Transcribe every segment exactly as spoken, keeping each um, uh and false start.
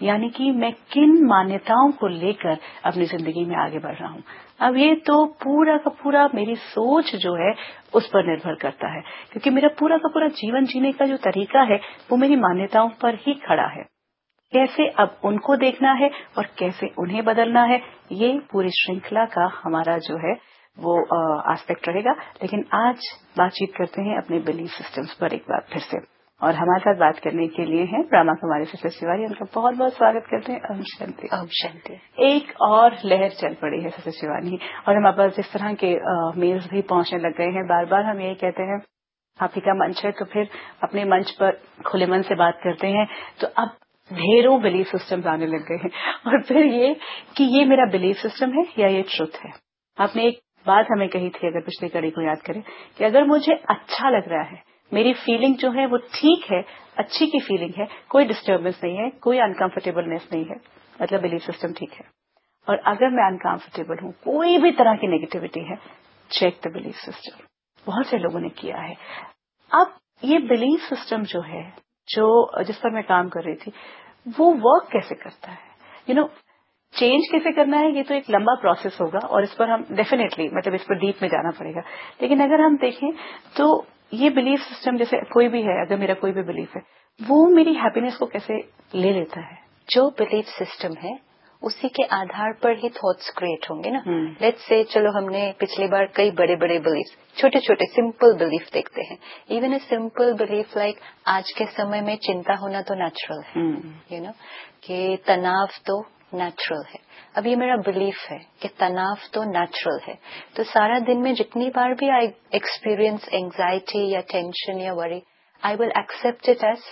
یعنی کہ میں کن مانیتاؤں کو لے کر اپنی زندگی میں آگے بڑھ رہا ہوں. اب یہ تو پورا کا پورا میری سوچ جو ہے اس پر نربھر کرتا ہے، کیونکہ میرا پورا کا پورا جیون جینے کا جو طریقہ ہے وہ میری مانیتاؤں پر ہی کھڑا ہے. کیسے اب ان کو دیکھنا ہے اور کیسے انہیں بدلنا ہے، یہ پوری شرنکھلا کا ہمارا جو ہے وہ آسپیکٹ رہے گا. لیکن آج بات چیت کرتے ہیں اپنے بلیف سسٹمز پر ایک بار پھر سے، اور ہمارے ساتھ بات کرنے کے لیے ہیں براما کماری سسٹر شیوانی. ان کا بہت بہت سواگت کرتے ہیں. اوم شانتی. اوم شانتی. ایک اور لہر چل پڑی ہے سسٹر شیوانی، اور ہمارے پاس جس طرح کے میلز بھی پہنچنے لگ گئے ہیں. بار بار ہم یہی کہتے ہیں آپ ہی کا منچ ہے تو پھر اپنے منچ پر کھلے من سے بات کرتے ہیں. تو اب ڈھیروں بلیف سسٹمز آنے لگ گئے ہیں، اور پھر یہ کہ یہ میرا بلیف سسٹم ہے یا یہ ٹروتھ ہے. آپ نے ایک بات ہمیں کہی تھی، اگر پچھلی کڑی کو یاد کریں، کہ اگر مجھے اچھا لگ رہا ہے، میری فیلنگ جو ہے وہ ٹھیک ہے، اچھی کی فیلنگ ہے، کوئی ڈسٹربنس نہیں ہے، کوئی انکمفرٹیبلنس نہیں ہے، مطلب بلیف سسٹم ٹھیک ہے. اور اگر میں انکمفرٹیبل ہوں، کوئی بھی طرح کی نیگیٹیوٹی ہے، چیک دا بلیف سسٹم. بہت سے لوگوں نے کیا ہے. اب یہ بلیف سسٹم جو ہے، جو جس پر میں کام کر رہی تھی، وہ ورک کیسے کرتا ہے، یو نو چینج کیسے کرنا ہے، یہ تو ایک لمبا پروسیس ہوگا، اور اس پر ہم ڈیفینیٹلی مطلب اس پر ڈیپ میں جانا پڑے گا. لیکن اگر ہم دیکھیں تو یہ بلیف سسٹم جیسے کوئی بھی ہے، اگر میرا کوئی بھی بلیف ہے، وہ میری ہیپینس کو کیسے لے لیتا ہے. جو بلیف سسٹم ہے اسی کے آدھار پر ہی تھاٹس کریٹ ہوں گے نا. لیٹس سے چلو ہم نے پچھلی بار کئی بڑے بڑے بلیف، چھوٹے چھوٹے سمپل بلیف دیکھتے ہیں. Even a simple belief like آج کے سمے میں چنتا ہونا تو نیچرل ہے، یو نو کہ تناؤ تو نیچرل ہے. اب یہ میرا بلیف ہے کہ تناؤ تو نیچرل ہے، تو سارا دن میں جتنی بار بھی آئی ایکسپیرئنس اینگزائٹی یا ٹینشن یا وری، آئی ول ایکسپٹ اٹ ایز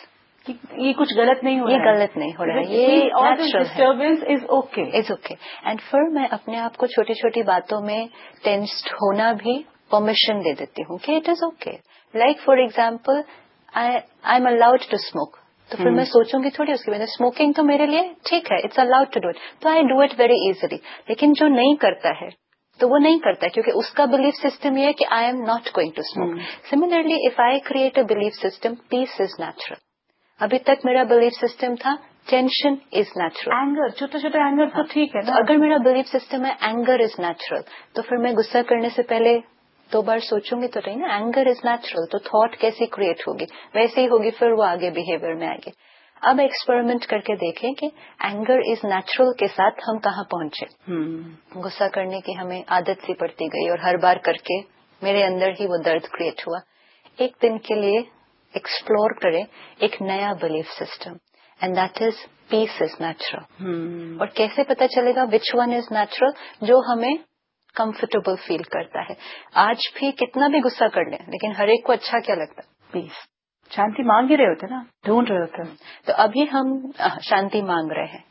یہ کچھ غلط نہیں ہو رہا ہے، یہ غلط نہیں ہو رہا ہے، یہ natural disturbance is okay is okay. And پھر میں اپنے آپ کو چھوٹی چھوٹی باتوں میں ٹینسڈ ہونا بھی پرمیشن دے دیتی ہوں کہ it is okay. Like for example I am allowed to smoke, تو پھر میں سوچوں گی تھوڑی اس کی وجہ اسموکنگ تو میرے لیے ٹھیک ہے، it's allowed to do it, تو I do it very easily. لیکن جو نہیں کرتا ہے تو وہ نہیں کرتا ہے، کیونکہ اس کا بلیف سسٹم یہ ہے کہ I am not going to smoke. Similarly if I create a belief system piece is natural. ابھی تک میرا بلیف سسٹم تھا ٹینشن از نیچرل، اینگر، چھوٹا چھوٹا اینگر تو ٹھیک ہے نا. اگر میرا بلیف سسٹم ہے اینگر از نیچرل، تو پھر میں غصہ کرنے سے پہلے دو بار سوچوں گی تو نہیں نا. اینگر از نیچرل، تو تھاٹ کیسی کریٹ ہوگی، ویسے ہی ہوگی پھر وہ آگے بہیویئر میں آئے گی. اب ایکسپیریمنٹ کر کے دیکھیں کہ اینگر از نیچرل کے ساتھ ہم کہاں پہنچے. غصہ کرنے کی ہمیں عادت سی پڑتی گئی، اور ہر بار کر کے میرے اندر ہی وہ درد کریٹ ہوا. ایک دن کے لیے ایکسپلور کریں ایک نیا belief system, and that is piece is natural. اور کیسے پتا چلے گا وچ ون از نیچرل؟ جو ہمیں کمفرٹیبل فیل کرتا ہے. آج بھی کتنا بھی غصہ کر لیں، لیکن ہر ایک کو اچھا کیا لگتا ہے؟ پیس. شانتی مانگ ہی رہے ہوتے نا، ڈھونڈ رہے ہوتے ہیں. تو ابھی ہم شانتی مانگ رہے ہیں،